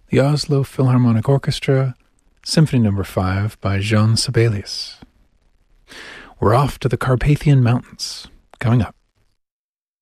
the Oslo Philharmonic Orchestra, Symphony No. 5 by Jean Sibelius. We're off to the Carpathian Mountains, coming up.